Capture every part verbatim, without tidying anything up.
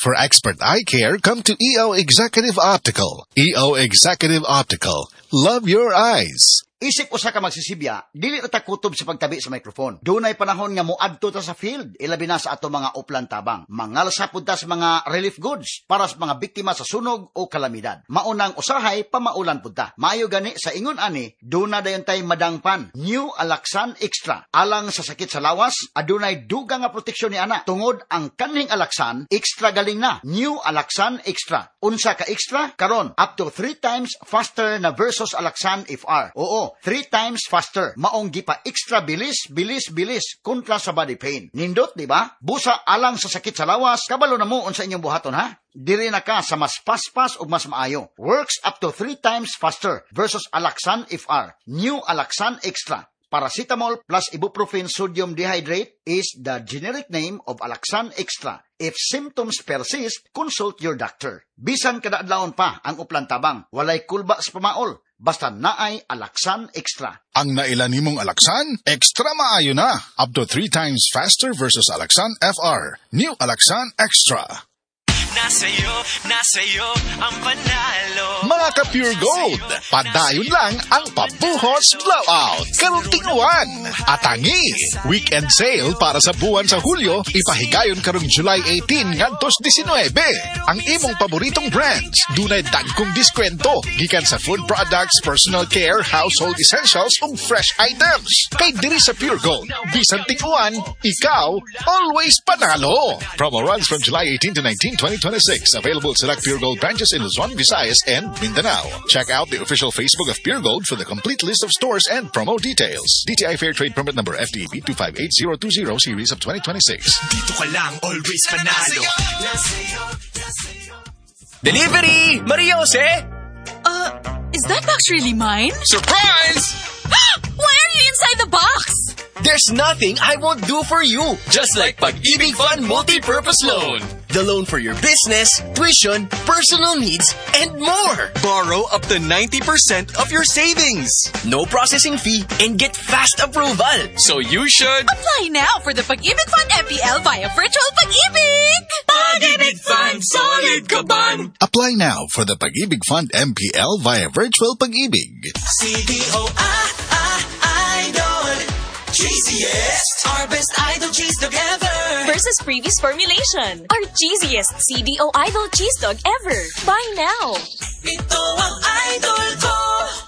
For expert eye care, come to E O Executive Optical. E O Executive Optical. Love your eyes. Isip usa ka magsisibya, dili na ta kutob sa pagtabi sa microphone. Dunay panahon nga moadto ta sa field, ilabi na sa ato mga uplan tabang. Mangalsa pud ta sa mga relief goods para sa mga biktima sa sunog o kalamidad. Maunang usahay pamaulan pud ta. Maayo gani sa ingon ani, duna dayon tay madangpan. New Alaxan Extra. Alang sa sakit sa lawas, adunay dugang nga proteksyon ni ana. Tungod ang kanhing Alaxan, extra galing na. New Alaxan Extra. Unsa ka extra? Karon up to three times faster na versus Alaxan F R. Oo, three times faster. Maong gipa extra bilis, bilis, bilis kontra sa body pain. Nindot, di ba? Busa alang sa sakit sa lawas, kabalo na mo unsa inyong buhaton ha? Diri na ka sa mas fast-fast o mas maayo. Works up to three times faster versus Alaxan F R. New Alaxan Extra. Paracetamol plus ibuprofen sodium dehydrate is the generic name of Alaxan Extra. If symptoms persist, consult your doctor. Bisan kada adlawon pa ang uplan tabang, walay kulba sa pamaol. Basta naay Alaxan Extra. Ang nailan nimong Alaxan, extra maayo na. Up to three times faster versus Alaxan F R. New Alaxan Extra. Nasa'yo, nasa'yo ang panalo. Mga ka-Pure Gold, padayon lang ang pabuhos blowout. Karuntinguan, atangi. Weekend sale para sa buwan sa Hulyo, ipahigayon karong July eighteen ngadtos nineteen. Ang imong paboritong brands, dunay dagkong diskwento gikan sa food products, personal care, household essentials ug fresh items. Kay diri sa Pure Gold, bisan tinguan, ikaw always panalo. Promo runs from July eighteenth to nineteenth, twenty twenty-six. Available at select Pure Gold branches in Luzon, Visayas, and Mindanao. Check out the official Facebook of Pure Gold for the complete list of stores and promo details. D T I Fair Trade Permit Number F D B two five eight zero two zero Series of twenty twenty-six. Dito ka lang, always panalo. Delivery! Maria Jose! Uh, is that box really mine? Surprise! Why are you inside the box? There's nothing I won't do for you. Just like Pag-ibig Fund Multi-Purpose Loan. The loan for your business, tuition, personal needs, and more. Borrow up to ninety percent of your savings. No processing fee and get fast approval. So you should... Apply now for the Pag-ibig Fund M P L via Virtual Pag-ibig. Pag-ibig Fund, solid ka ban. Apply now for the Pag-ibig Fund M P L via Virtual Pag-ibig. C D O I, I, Idol. Cheesiest, our best idol cheese dog ever. Versus previous formulation. Our cheesiest C D O Idol cheese dog ever. Buy now. Ito ang idol ko.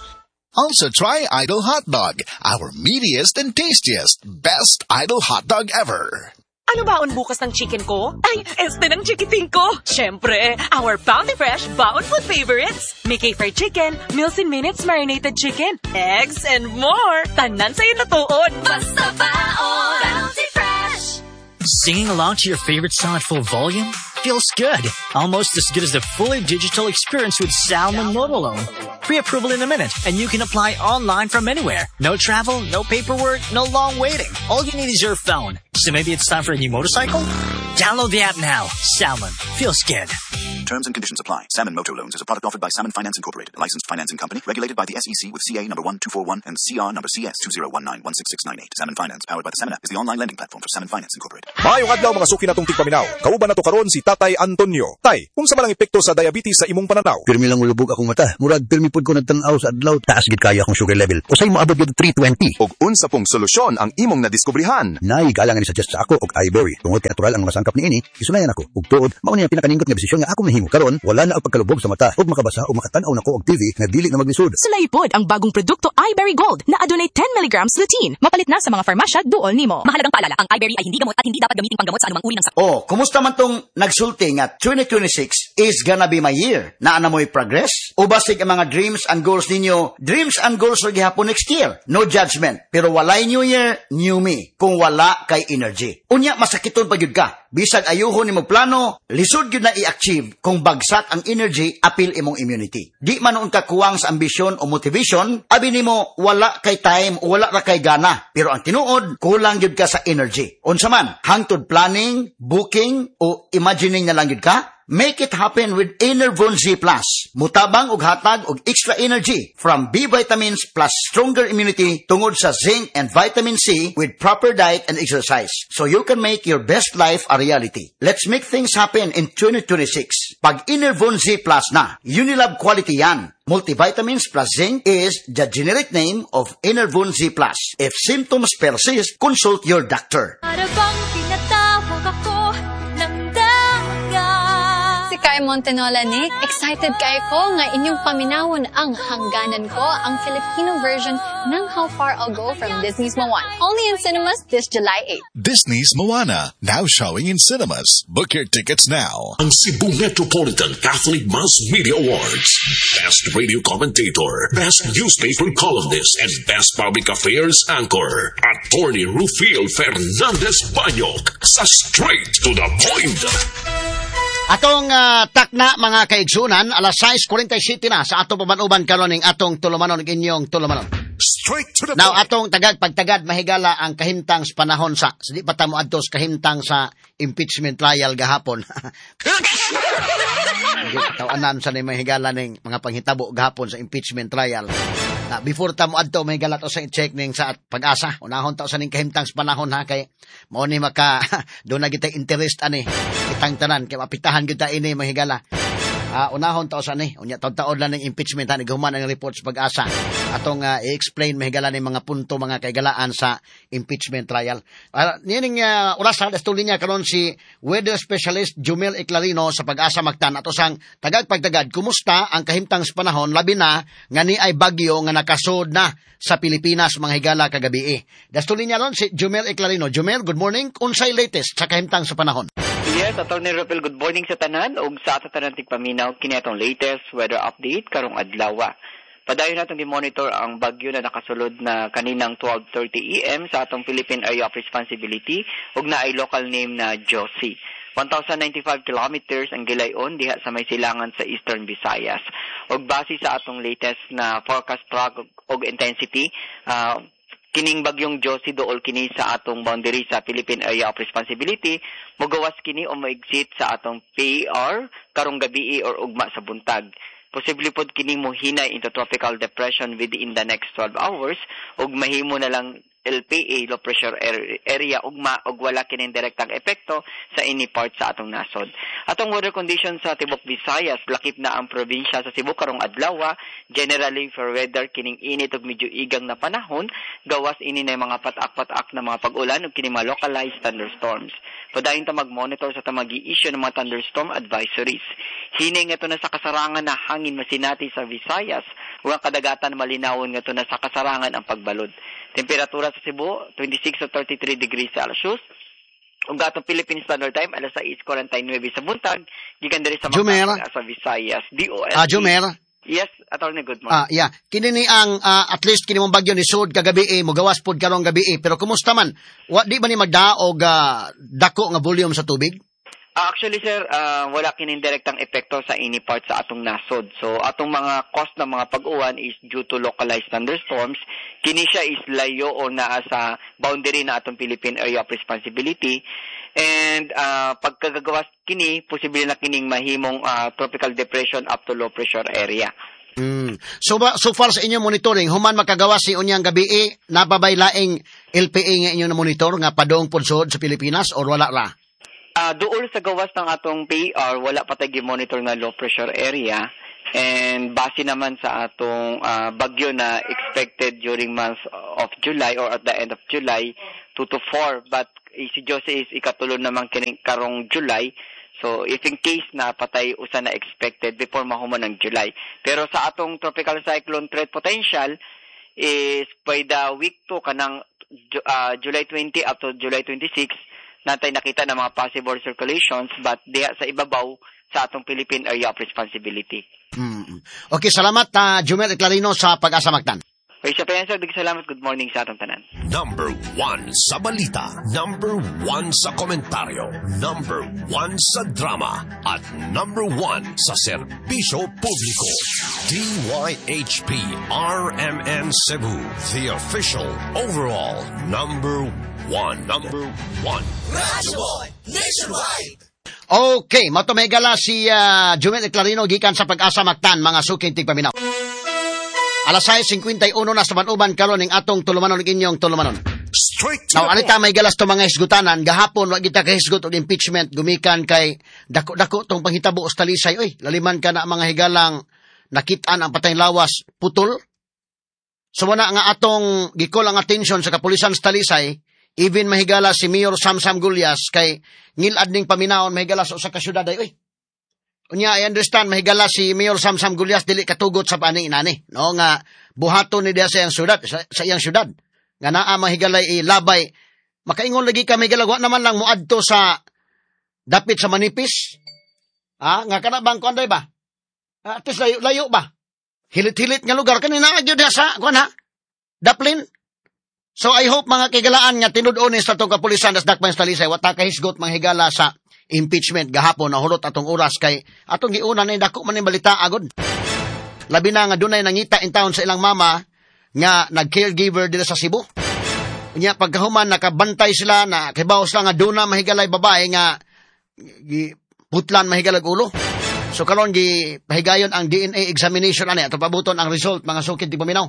Also try Idol Hot Dog, our meatiest and tastiest, best Idol hot dog ever. Ano baon bukas ng chicken ko? Ay, este ng chikiting ko. Siyempre, our Bounty Fresh Baon Food Favorites. Mickey Fried Chicken, Meals in Minutes Marinated Chicken, eggs, and more. Tanan sa'yo natuon. Basta baon. Bounty Fresh. Singing along to your favorite song at full volume? Feels good. Almost as good as the fully digital experience with Salmon Mobile Loan. Pre-approval in a minute, and you can apply online from anywhere. No travel, no paperwork, no long waiting. All you need is your phone. So maybe it's time for a new motorcycle? Download the app now. Salmon. Feels good. Terms and conditions apply. Salmon Moto Loans is a product offered by Salmon Finance Incorporated, a licensed financing company regulated by the S E C with C A number one two four one and C R number C S two zero one nine one six six nine eight. Salmon Finance, powered by the Salmon app, is the online lending platform for Salmon Finance Incorporated. Maayong adlaw mga suki natong tigpaminaw. Kauban nato karon si Tatay Antonio. Tay, unsa ba lang epekto sa diabetes sa imong pananaw? Pirmi lang ulubog akong mata. Murag pirmi pud ko nagtan-aw sa adlaw. Taas gid kaya akong sugar level. Usay moabot gid three twenty. Og unsa pong solusyon ang imong nadiskubrihan? Nay galangan ni suggest sa ako og iBerry. Tungod kay natural ang mga sangkap niini, isunayan ako. Ug tuod, mao ni ang pinakaningot nga desisyon nga ako mahimo karon. Wala na ang pagkalubog sa mata ug makabasa o makatan-aw nako og T V nga dili na maglisod. Sulaipod ang bagong produkto iBerry Gold na adunay ten milligrams lutein. Mapalit na sa mga farmasya duol nimo. Mahalagang paalala, ang iBerry ay hindi gamot at hindi dapat gamitin panggamot sa anumang uri ng sakit. Oh, kumusta man tong nagsulti nga twenty twenty-six is gonna be my year? Naa na mo'y progress? O basig ang mga dreams and goals ninyo? Dreams and goals ra gihapon next year. No judgment. Pero walay new year, new me. Kung wala kay energy. Unya masakiton pa gyud ka. Bisag ayuhon nimo plano, lisod gyud na i-achieve kung bagsak ang energy, apil imong immunity. Di man noon ka kuwang sa ambisyon o motivation, abi nimo wala kay time o wala ra kay gana. Pero ang tinuod, kulang gyud ka sa energy. Unsa man, hangtod planning, booking o imagining na lang gyud ka? Make it happen with Enervon Z Plus. Mutabang og hatag og extra energy from B vitamins plus stronger immunity tungod sa zinc and vitamin C with proper diet and exercise. So you can make your best life a reality. Let's make things happen in twenty twenty-six. Pag Enervon Z Plus na, Unilab quality yan. Multivitamins plus zinc is the generic name of Enervon Z Plus. If symptoms persist, consult your doctor. Para bang tinatawag ako ng dagat? Si Kai Montenola ni, excited kayo ko nga inyong paminawon ang hangganan ko, ang Filipino version ng How Far I'll Go from Disney's Moana. Only in cinemas this July eighth. Disney's Moana, now showing in cinemas. Book your tickets now. Ang Cebu Metropolitan Catholic Mass Media Awards. Best Radio Commentator, Best Newspaper Columnist, and Best Public Affairs Anchor. Attorney Rufil Fernandez Banyok sa Straight to the Point. Atong uh, takna mga kaigsunan, alas sais forty-seven na sa atong pamanuban karon ning atong tulumanon ug inyong tulumanon. Straight to the Now atong tagad pagtagad mahigala ang kahimtang sa panahon sa sa di pa ta moadto sa kahimtang sa impeachment trial gahapon. Tawanan sa ni mahigala ning mga panghitabo gahapon sa impeachment trial. Na before ta moadto mahigala to sa i-check ning sa Pag-asa. Unahon ta sa ning kahimtang sa panahon ha kay mao ni maka do na kita interest ani kitang tanan kay mapitahan gyud ta ini mahigala. Uh, unahon ta sa ni unya taud-taud lang ng impeachment ani guhuman ang report sa Pag-asa. Atong uh, i-explain mahigala ni mga punto mga kaigalaan sa impeachment trial. Uh, nining uh, oras sa tuloy niya karon si weather specialist Jumel Eclarino sa Pag-asa Mactan ato sang tagag pagtagad kumusta ang kahimtang sa panahon labi na nga ni ay bagyo nga nakasud na sa Pilipinas mga higala kagabi. Dastuloy niya ron si Jumel Eclarino. Jumel, good morning. Unsay latest sa kahimtang sa panahon? Yes, Attorney Rupel, good morning sa tanan ug sa ato tanan tigpaminaw kini atong latest weather update karong adlaw. Padayon natong gi-monitor ang bagyo na nakasulod na kaninang twelve thirty a m sa atong Philippine Area of Responsibility ug na ay local name na Josie. one thousand ninety-five kilometers ang gilayon diha sa may silangan sa Eastern Visayas. Ug base sa atong latest na forecast track ug intensity, uh, kining bagyong Josie dool kini sa atong boundary sa Philippine Area of Responsibility, mogawas kini o ma-exit sa atong P R karong gabi or ugma sa buntag. Posible pod kini mohinay into tropical depression within the next twelve hours ug mahimo na lang L P A, low pressure area, ugma ug wala kining direktang epekto sa ini part sa atong nasod. Atong weather conditions sa tibok Visayas, lakip na ang probinsya sa Cebu karong adlaw. Generally for weather kining init ug medyo igang na panahon, gawas ini na mga patak-patak na mga pag-ulan ug kining mga localized thunderstorms. Padayon ta mag-monitor sa tamagi issue ng mga thunderstorm advisories. Hinay nga to na sa kasarangan na hangin masinati sa Visayas, ug ang kadagatan malinawon nga to na sa kasarangan ang pagbalod. Temperatura sa Cebu, twenty-six to thirty-three degrees Celsius. Ug atong Philippine Standard Time, alas sais forty-nine sa buntag, gikan diri sa mga sa Visayas. D O S. Ah, Jumer. Yes, attorney, good morning. Ah, yeah. Kini ni ang uh, at least kini mong bagyo ni sud kagabi eh, mogawas pod karong gabi eh. Pero kumusta man? Wa di ba ni magdaog uh, dako nga volume sa tubig? Uh, actually, sir, uh, wala kining direktang epekto sa ini part sa atong nasod. So, atong mga cause ng mga pag-uwan is due to localized thunderstorms. Kini siya is layo o naa sa boundary na atong Philippine Area of Responsibility. And uh, pagkagagawas kini, posible na kining mahimong uh, tropical depression up to low pressure area. Mm. So, ba, so far sa inyong monitoring, human makagawas si unyang gabi eh, nababaylaing L P A nga inyong na monitor nga padong punsod sa Pilipinas or wala ra? Uh, dool sa gawas ng atong P R, wala pa tayo monitor nga low pressure area. And base naman sa atong uh, bagyo na expected during month of July or at the end of July, two to four. But eh, si Jose is ikatulon naman kining karong July. So if in case na patay usa na expected before mahuman ng July. Pero sa atong tropical cyclone threat potential is by the week two kanang uh, July twenty up to July twenty-six, natay nakita ng mga possible circulations but diha sa ibabaw sa atong Philippine Area of Responsibility. Mm. Okay, salamat uh, Jumel Eclarino sa Pag-asa Mactan. Okay, sa Pensa, big salamat. Good morning sa atong tanan. Number one sa balita, number one sa komentaryo, number one sa drama, at number one sa serbisyo publiko. D Y H P R M N Cebu, the official overall number one. Number one. Radyo Boy Nationwide. Okay, mato may gala si uh, Jumel Clarino gikan sa Pag-asa Mactan, mga suking tigpaminaw. Alas sais fifty-one na sa manuban karon ning atong tulumanon ning inyong tulumanon. Straight Now, alita may galas to mga hisgutanan, gahapon wag kita kahisgot og impeachment gumikan kay dako-dako tong panghitabo sa Talisay. Oy, laliman ka na mga higalang nakitaan ang patay lawas putol. So wala nga atong gikol ang atensyon sa kapulisan sa Talisay, even mahigala si Mayor Samsam Gulyas kay ngilad ning paminaon mahigala sa usa ka syudad ay oy. Unya I understand mahigala si Mayor Samsam Gulyas dili katugot sa pani inani, no nga buhaton ni diya sa iyang syudad, sa, sa iyang syudad. Nga naa mahigalay ilabay. Makaingon lagi ka mahigala wa naman lang muadto sa dapit sa manipis. Ah, nga kana bang kuanday ba? At least layo, layo ba? Hilit-hilit nga lugar kanina agyo diha sa kuan ha. Daplin. So I hope mga kigalaan nga tinud-onis sa itong kapulisan das dakpan sa Talisay, wata kahisgot mga higala sa impeachment gahapon na hulot atong oras kay atong giuna na dako man yung balita agod. Labi na nga dunay nangita in town sa ilang mama nga nag-caregiver dila sa Cebu. Nya pagkahuman nakabantay sila na kibaw sila nga duna mahigalay babae nga gi, putlan mahigalag ulo. So karon gi pahigayon ang D N A examination ani ato pabuton ang result mga sukid di paminaw.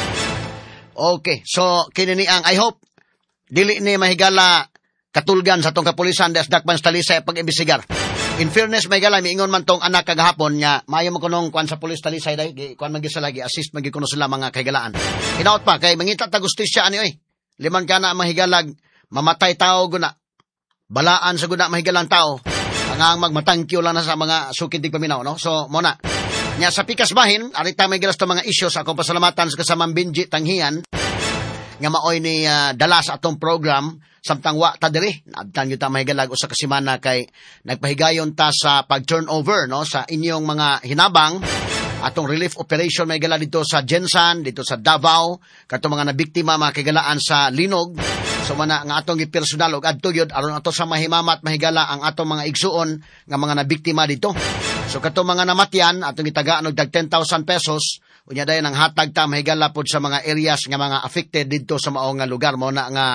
Okay, so kini ni ang I hope dili ni mahigala katulgan sa tong kapulisan des dakpan sa Talisay pag-imbestigar. In fairness mahigala miingon man tong anak kagahapon nya maayo mo kunong kuan sa pulis Talisay day gi kuan magi sila gi assist magi kuno sila mga kahigalaan. Hinaot pa kay mangita ta gustisya ani oy. Liman kana mahigalag mamatay tao guna. Balaan sa guna mahigalang tao. Ang magmatangkyo lang na sa mga sukid di paminaw no. So mo na. Nya sa pikas bahin, arita may gilas to mga issues akong pasalamatan sa kasamang Benji Tanghian nga maoy ni uh, dala sa atong program samtang wa ta diri. Adtan gyud ta mahigalag usa ka semana kay nagpahigayon ta sa pag-turnover no sa inyong mga hinabang atong relief operation may gala dito sa Jensan, dito sa Davao, kato mga nabiktima mga kigalaan sa Linog. So mana nga atong gipersonal og adto gyud aron ato sa mahimamat mahigala ang atong mga igsuon nga mga nabiktima dito. So kato mga namatyan atong gitagaan og dag ten thousand pesos unya dayon ang hatag ta mahigala pod sa mga areas nga mga affected dito sa mao nga lugar mo na nga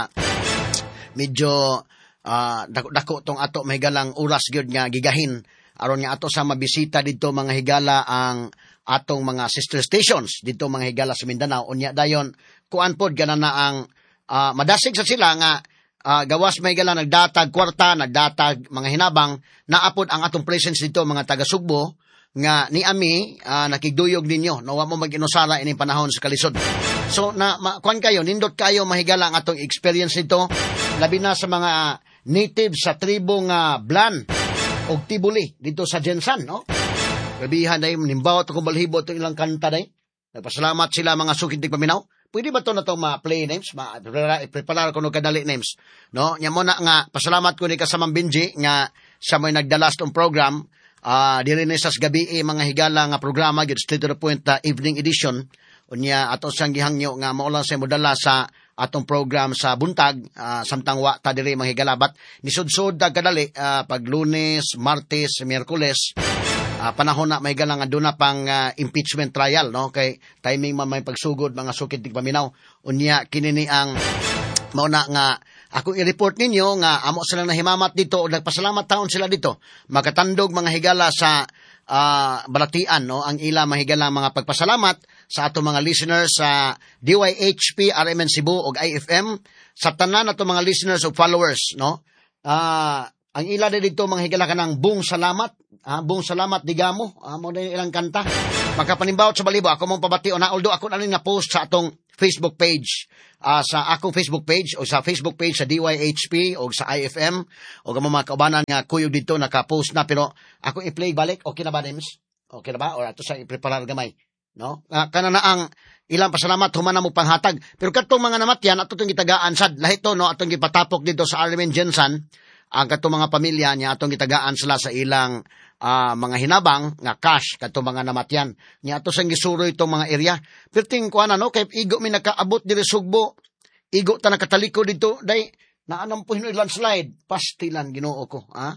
medyo uh, dako-dako tong ato mahigalang oras gyud nga gigahin aron nga ato sa mabisita dito mga higala ang atong mga sister stations dito mga higala sa Mindanao unya dayon kuan pod ganana ang uh, madasig sa sila nga uh, gawas may gala nagdatag kwarta, nagdatag mga hinabang, naapod ang atong presence dito mga taga-Sugbo, nga ni ami uh, nakigduyog ninyo, no, wa mo mag-inusara ining panahon sa kalisod. So, na, ma, kuan kayo, nindot kayo mahigala ang atong experience dito, labi na sa mga native sa tribong uh, Blan o Tibuli dito sa Jensan, no? Kabihan day, nimbawat akong balhibo itong ilang kanta day. Nagpasalamat sila mga sukintig paminaw. Pwede ba ito na ito ma-play names? Ma-prepare ko no kadali names. No? Nya mo na nga, pasalamat ko ni kasamang Benji nga siya may nagdalas tong program. Uh, Diri na sa gabi eh, mga higala nga programa, get straight to the point, uh, evening edition. Unya, ato siyang gihangyo nga maulang sa modala sa atong program sa buntag, uh, samtang wa ta diri mga higala. But nisud-sud kadali, uh, pag Lunes, Martes, Miyerkules, Uh, panahon na may galang doon na pang uh, impeachment trial, no? Kay timing man may pagsugod, mga sukid tig paminaw. Unya, kinini ang mauna nga, ako i-report ninyo nga amo silang nahimamat dito o nagpasalamat taon sila dito. Makatandog mga higala sa uh, balatian, no? Ang ila mahigala mga pagpasalamat sa ato mga listeners sa D Y H P, R M N Cebu o I F M, sa tanan ato mga listeners o followers, no? Ah... Uh, Ang ila dito mga higala ka ng Bung Salamat, ah, Bung Salamat digamo, ah, mo din ilang kanta. Magkapanimbaot sa balibo, ako mong pabati o na, although ako na rin na-post sa atong Facebook page, ah, sa akong Facebook page, o sa Facebook page sa D Y H P, o sa I F M, o kamo mga kaubanan nga kuyog dito, naka-post na, pero ako i-play balik, okay na ba, Nims? Okay na ba? O ato sa i-preparar gamay, no? Ah, kana na ang ilang pasalamat, humana mo panghatag. Pero katong mga namatyan, ato itong gitagaan sad, lahit to, no, atong gipatapok dito sa Armin Jensen, ang katong mga pamilya niya atong gitagaan sila sa ilang uh, mga hinabang nga cash katong mga namatyan niya ato sang gisuroy itong mga area. Pero ting kuan ano kay igo mi nakaabot diri Sugbo, igo ta nakataliko dito day naanam po hinoy landslide, pastilan Ginoo ko, ha?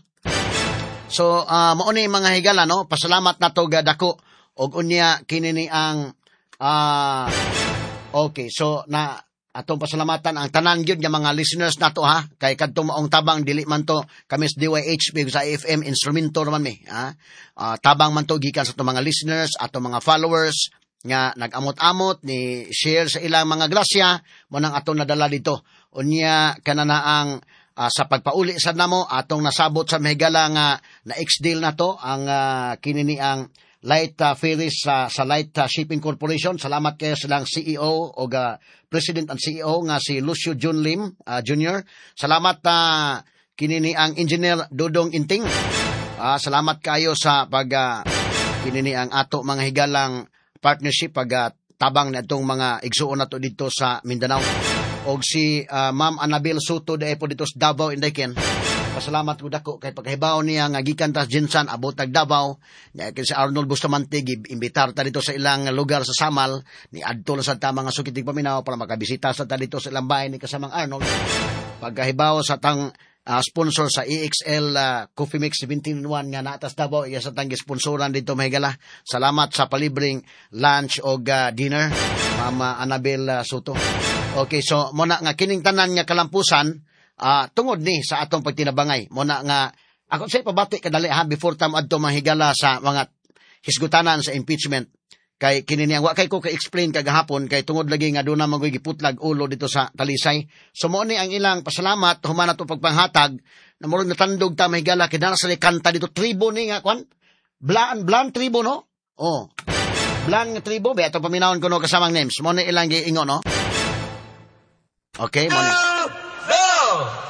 So uh, mao ni mga higala, no, pasalamat nato gadako og unya kini ni ang uh, okay, so na atong pasalamatan ang tanan gyud nga mga listeners nato ha, kay kadtong maong tabang dili man to kami sa D Y H P sa A F M instrumento naman mi ha. Uh, tabang man to gikan sa atong mga listeners, atong mga followers nga nag-amot-amot ni share sa ilang mga grasya mo nang atong nadala dito. Unya kanana ang uh, sa pagpauli sad namo atong nasabot sa mahigala nga na X-deal na to ang uh, kinini ang Light uh, Ferries uh, sa Light uh, Shipping Corporation. Salamat kayo silang C E O o uh, President and C E O nga si Lucio Jun Lim uh, Junior Salamat uh, kinini ang Engineer Dodong Inting. Uh, salamat kayo sa pag uh, kinini ang ato mga higalang partnership pag uh, tabang na itong mga igsuon na to dito sa Mindanao. O si uh, Ma'am Annabel Soto de po dito sa Davao Inday Ken. Pasalamat ko dako kay paghibaw niya nga gikan tas Jinsan abot tag Davao. Nya kay si Arnold Bustamante imbitar ta dito sa ilang lugar sa Samal ni adto sa ta mga sukitig paminaw para makabisita sa ta dito sa ilang bahay ni kasamang Arnold. Paghibaw sa tang uh, sponsor sa E X L uh, Coffee Mix seventeen in one nga natas Davao iya sa tang sponsoran dito mahigala. Salamat sa palibreng lunch o uh, dinner Mama Annabel uh, Soto. Okay, so muna nga kining tanan nga kalampusan Uh, tungod ni sa atong pagtinabangay muna nga ako say pabati kadali ha before tam adto mahigala sa mga hisgutanan sa impeachment kay kini niya wa kay ko ka-explain kagahapon kay tungod lagi nga doon na magoy giputlag ulo dito sa Talisay. So mo ni ang ilang pasalamat human ato pagpanghatag na murag natandog ta mahigala kinala sa kanta dito tribo ni nga kwan blan blan tribo no oh blan nga tribo be ato paminawon kuno kasamang names mo ni ilang giingon no. Okay mo ni No!